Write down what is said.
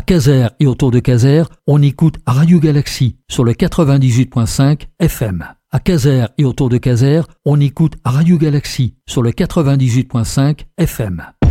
Caser et autour de Caser, on écoute Radio Galaxie sur le 98.5 FM. À Caser et autour de Caser, on écoute Radio Galaxie sur le 98.5 FM.